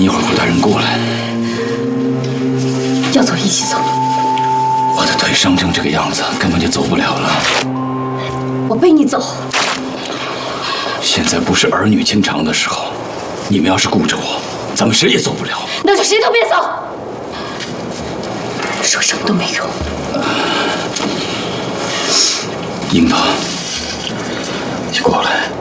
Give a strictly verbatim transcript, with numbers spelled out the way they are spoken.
一会儿会带人过来。 要走一起走。 我的腿伤成这个样子，根本就走不了了。 我背你走。 现在不是儿女情长的时候，你们要是顾着我，咱们谁也走不了。 那就谁都别走。说什么都没用。 樱桃，你过来。